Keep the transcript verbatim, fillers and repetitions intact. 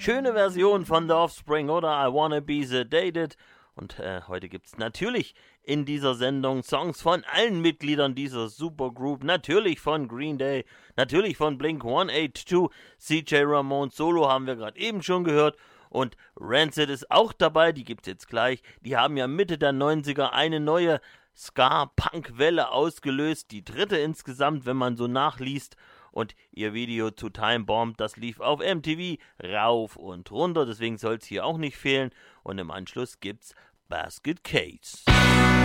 schöne Version von The Offspring oder I Wanna Be Sedated. Und äh, heute gibt es natürlich in dieser Sendung Songs von allen Mitgliedern dieser Supergroup. Natürlich von Green Day, natürlich von Blink hundertzweiundachtzig, C J Ramones Solo haben wir gerade eben schon gehört. Und Rancid ist auch dabei, die gibt's jetzt gleich. Die haben ja Mitte der neunziger eine neue Ska-Punk-Welle ausgelöst. Die dritte insgesamt, wenn man so nachliest. Und ihr Video zu Time Bomb, das lief auf M T V rauf und runter. Deswegen soll es hier auch nicht fehlen. Und im Anschluss gibt's Basket Case.